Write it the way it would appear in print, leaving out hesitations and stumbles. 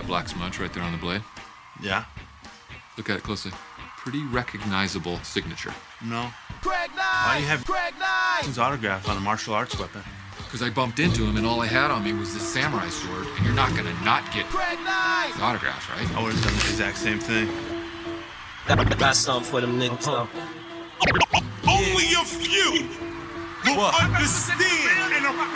that black smudge right there on the blade? Yeah. Look at it closely. Pretty recognizable signature. No. Why do you have his autograph on a martial arts weapon? Because I bumped into him and all I had on me was this samurai sword, and you're not gonna not get his autograph, right? I would have done the exact same thing. Got something for them niggas, though. Only a few will understand and